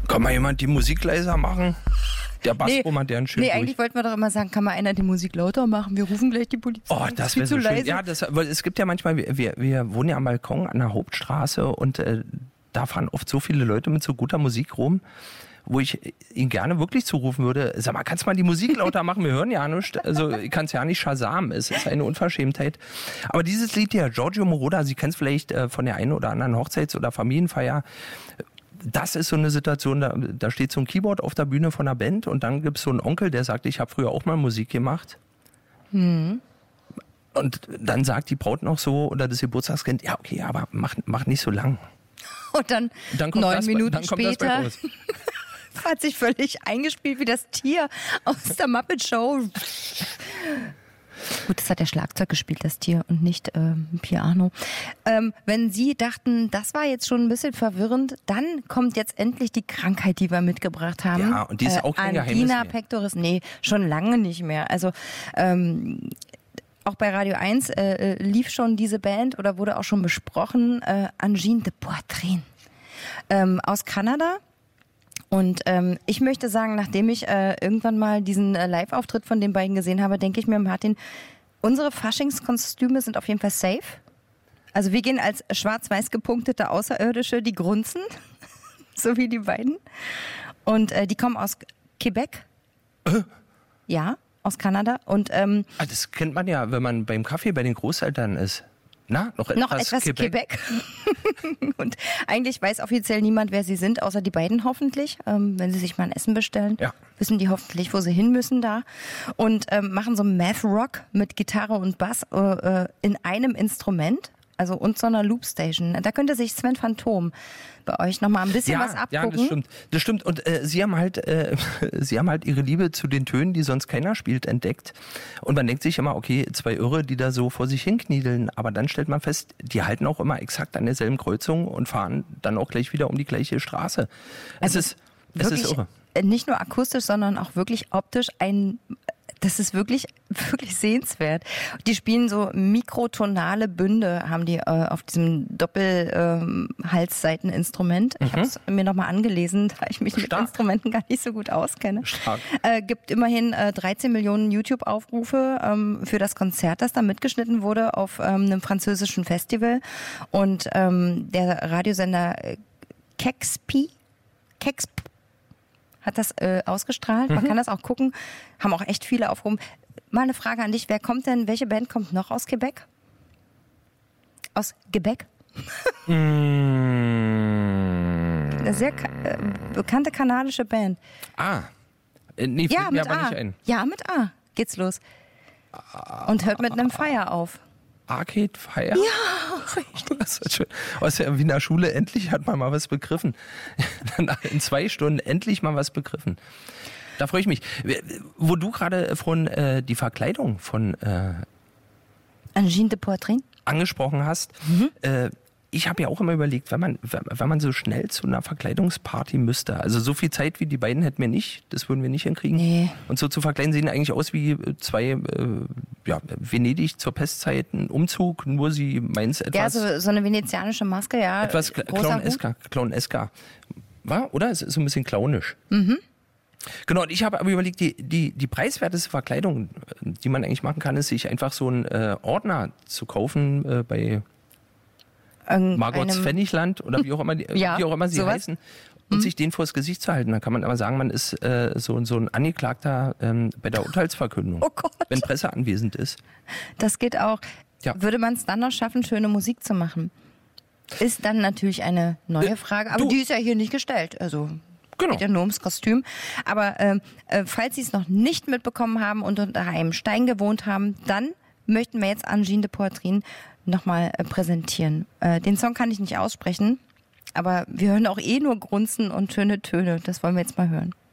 Kann mal jemand die Musik leiser machen? Der Bassroman, der einen schön Nee, eigentlich wollten wir doch immer sagen, kann mal einer die Musik lauter machen? Wir rufen gleich die Polizei. Oh, das wäre so schön. Ja, weil es gibt ja manchmal, wir wohnen ja am Balkon an der Hauptstraße und da fahren oft so viele Leute mit so guter Musik rum, wo ich ihn gerne wirklich zurufen würde, sag mal, kannst du mal die Musik lauter machen? Wir hören ja nichts. Also ich kann es ja nicht Shazam, es ist eine Unverschämtheit. Aber dieses Lied hier, Giorgio Moroder, Sie kennen es vielleicht von der einen oder anderen Hochzeits- oder Familienfeier. Das ist so eine Situation, da steht so ein Keyboard auf der Bühne von einer Band und dann gibt es so einen Onkel, der sagt, ich habe früher auch mal Musik gemacht. Und dann sagt die Braut noch so, oder das Geburtstagskind, ja okay, aber mach nicht so lang. Und dann 9 Minuten später hat sich völlig eingespielt wie das Tier aus der Muppet Show. Gut, das hat der Schlagzeug gespielt, das Tier, und nicht Piano. Wenn Sie dachten, das war jetzt schon ein bisschen verwirrend, dann kommt jetzt endlich die Krankheit, die wir mitgebracht haben. Ja, und die ist auch kein Geheimnis Angina mehr. pectoris, nee, schon lange nicht mehr. Also auch bei Radio 1 lief schon diese Band oder wurde auch schon besprochen, Angine de Poitrine aus Kanada. Und ich möchte sagen, nachdem ich irgendwann mal diesen Live-Auftritt von den beiden gesehen habe, denke ich mir, Martin, unsere Faschingskostüme sind auf jeden Fall safe. Also wir gehen als schwarz-weiß gepunktete Außerirdische, die grunzen, so wie die beiden. Und die kommen aus Quebec. Ja, aus Kanada. Und das kennt man ja, wenn man beim Kaffee bei den Großeltern ist. Na, noch etwas Quebec. Und eigentlich weiß offiziell niemand, wer sie sind, außer die beiden hoffentlich. Wenn sie sich mal ein Essen bestellen, wissen die hoffentlich, wo sie hin müssen da. Und machen so Math Rock mit Gitarre und Bass in einem Instrument. Also und so einer Loopstation. Da könnte sich Sven Phantom bei euch nochmal ein bisschen was abgucken. Ja, das stimmt. Und sie haben halt ihre Liebe zu den Tönen, die sonst keiner spielt, entdeckt. Und man denkt sich immer, okay, zwei Irre, die da so vor sich hinkniedeln. Aber dann stellt man fest, die halten auch immer exakt an derselben Kreuzung und fahren dann auch gleich wieder um die gleiche Straße. Es ist irre. Nicht nur akustisch, sondern auch wirklich optisch das ist wirklich, wirklich sehenswert. Die spielen so mikrotonale Bünde, haben die auf diesem Doppelhalsseiteninstrument. Ich habe es mir nochmal angelesen, da ich mich mit Instrumenten gar nicht so gut auskenne. Stark. Gibt immerhin 13 Millionen YouTube-Aufrufe für das Konzert, das da mitgeschnitten wurde auf einem französischen Festival. Und der Radiosender Kexp hat das ausgestrahlt. Man kann das auch gucken. Haben auch echt viele aufgerufen. Mal eine Frage an dich. Welche Band kommt noch aus Quebec? Aus Quebec? Eine sehr bekannte kanadische Band. Nee, fällt mir aber nicht ein. Ja, mit A geht's los. Und hört mit einem Fire auf. Arcade Fire? Ja, richtig. Das ist schön. Aus der Wiener Schule, endlich hat man mal was begriffen. In 2 Stunden endlich mal was begriffen. Da freue ich mich. Wo du gerade von die Verkleidung von Angine de Poitrine angesprochen hast, ich habe ja auch immer überlegt, wenn man so schnell zu einer Verkleidungsparty müsste, also so viel Zeit wie die beiden hätten wir nicht, das würden wir nicht hinkriegen. Nee. Und so zu verkleiden sehen eigentlich aus wie zwei, Venedig zur Pestzeit, ein Umzug, nur sie meins etwas... Ja, so eine venezianische Maske, ja. Etwas Clowneska. War? Oder? Es ist so ein bisschen clownisch. Genau, und ich habe aber überlegt, die preiswerteste Verkleidung, die man eigentlich machen kann, ist, sich einfach so einen Ordner zu kaufen bei... Margots Pfennigland oder wie auch immer, sie heißen, und sich den vors Gesicht zu halten. Dann kann man aber sagen, man ist so ein Angeklagter bei der Urteilsverkündung, wenn Presse anwesend ist. Das geht auch. Ja. Würde man es dann noch schaffen, schöne Musik zu machen? Ist dann natürlich eine neue Frage, aber die ist ja hier nicht gestellt. Also geht ja nur ums Kostüm. Aber falls Sie es noch nicht mitbekommen haben und unter einem Stein gewohnt haben, dann möchten wir jetzt Angine de Poitrine nochmal präsentieren. Den Song kann ich nicht aussprechen, aber wir hören auch nur Grunzen und schöne Töne. Das wollen wir jetzt mal hören.